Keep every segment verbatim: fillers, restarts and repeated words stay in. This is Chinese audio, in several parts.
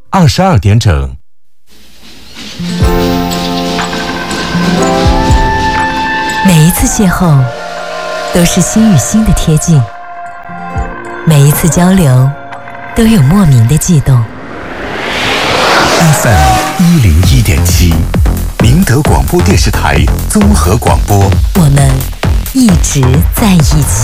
二十二点整。 每一次邂逅都是心与心的贴近，每一次交流都有莫名的悸动。 F M 一零一点七，宁德广播电视台综合广播， 我们一直在一起。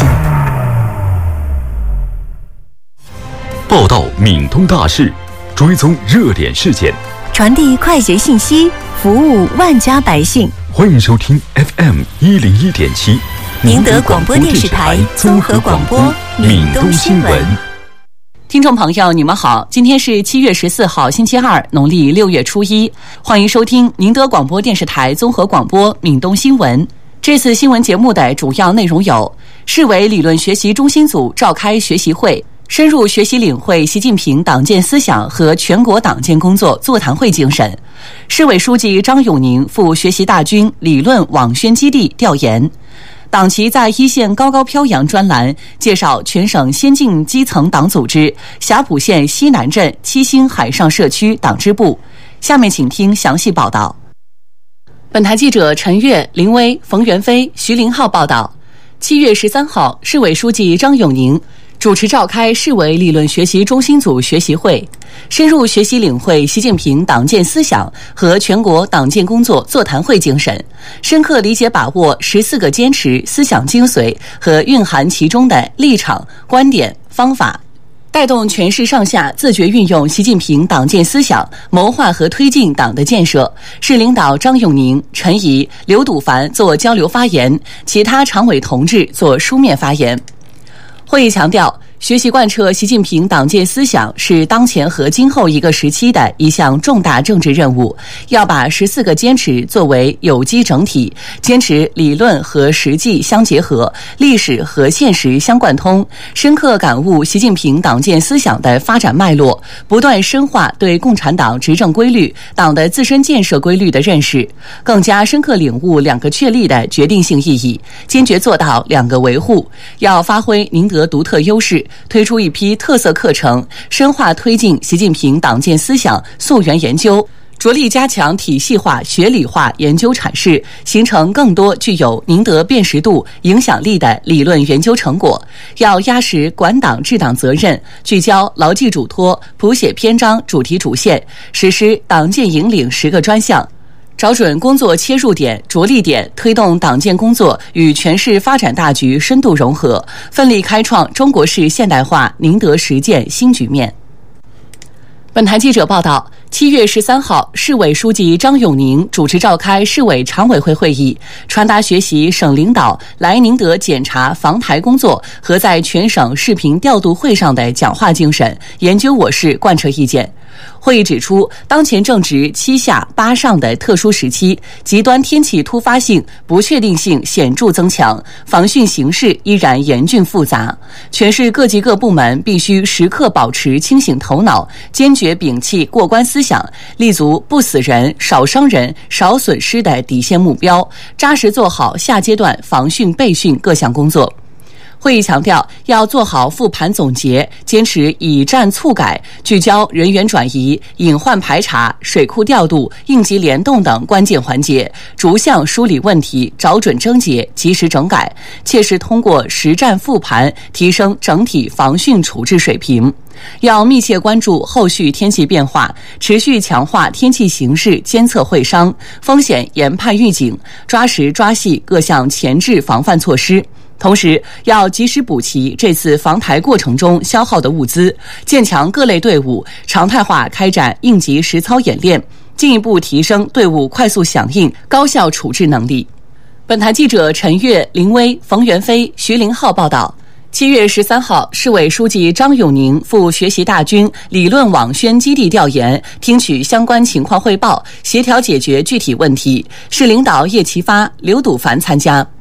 报道闽东大事，追踪热点事件， 传递快捷信息，服务万家百姓。 欢迎收听 F M 一零一点七， 宁德广播电视台综合广播闽东新闻。 听众朋友，你们好，今天是七月十四号，星期二，农历六月初一，欢迎收听宁德广播电视台综合广播闽东新闻。这次新闻节目的主要内容有：市委理论学习中心组召开学习会，深入学习领会习近平党建思想和全国党建工作座谈会精神；市委书记张永宁赴学习大军理论网宣基地调研。党旗在一线高高飘扬专栏介绍全省先进基层党组织霞浦县西南镇七星海上社区党支部。下面请听详细报道。本台记者陈悦、林威、冯元飞、徐林浩报道。七月十三号，市委书记张永宁主持召开市委理论学习中心组学习会，深入学习领会习近平党建思想和全国党建工作座谈会精神，深刻理解把握十四个坚持思想精髓和蕴含其中的立场、观点、方法，带动全市上下自觉运用习近平党建思想，谋划和推进党的建设。市领导张永宁、陈仪、刘笃凡做交流发言，其他常委同志做书面发言。会议强调，学习贯彻习近平党建思想是当前和今后一个时期的一项重大政治任务，要把十四个坚持作为有机整体，坚持理论和实际相结合，历史和现实相贯通，深刻感悟习近平党建思想的发展脉络，不断深化对共产党执政规律、党的自身建设规律的认识，更加深刻领悟两个确立的决定性意义，坚决做到两个维护。要发挥宁德独特优势，推出一批特色课程，深化推进习近平党建思想溯源研究，着力加强体系化、学理化研究阐释，形成更多具有宁德辨识度、影响力的理论研究成果。要压实管党治党责任，聚焦牢记嘱托，谱写篇章主题主线，实施党建引领十个专项，找准工作切入点、着力点，推动党建工作与全市发展大局深度融合，奋力开创中国式现代化宁德实践新局面。本台记者报道，七月十三号，市委书记张永宁主持召开市委常委会会议，传达学习省领导来宁德检查防台工作和在全省视频调度会上的讲话精神，研究我市贯彻意见。会议指出，当前正值七下八上的特殊时期，极端天气突发性、不确定性显著增强，防汛形势依然严峻复杂。全市各级各部门必须时刻保持清醒头脑，坚决摒弃过关思想，立足不死人、少伤人、少损失的底线目标，扎实做好下阶段防汛备汛各项工作。会议强调，要做好复盘总结，坚持以战促改，聚焦人员转移、隐患排查、水库调度、应急联动等关键环节，逐项梳理问题，找准症结，及时整改，切实通过实战复盘提升整体防汛处置水平。要密切关注后续天气变化，持续强化天气形势监测会商、风险研判预警，抓实抓细各项前置防范措施。同时，要及时补齐这次防台过程中消耗的物资，建强各类队伍，常态化开展应急实操演练，进一步提升队伍快速响应、高效处置能力。本台记者陈悦、林威、冯元飞、徐林浩报道。七月十三号，市委书记张永宁赴学习大军理论网宣基地调研，听取相关情况汇报，协调解决具体问题。市领导叶奇发、刘笃凡参加。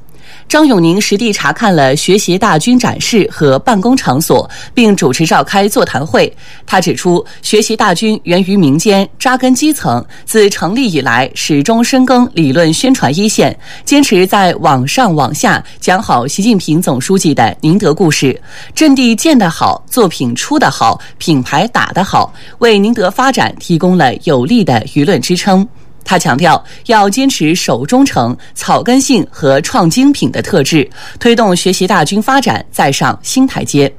张永宁实地查看了学习大军展示和办公场所，并主持召开座谈会。他指出，学习大军源于民间，扎根基层，自成立以来始终深耕理论宣传一线，坚持在网上网下讲好习近平总书记的宁德故事，阵地建得好，作品出得好，品牌打得好，为宁德发展提供了有力的舆论支撑。他强调，要坚持守忠诚、草根性和创精品的特质，推动学习大军发展再上新台阶。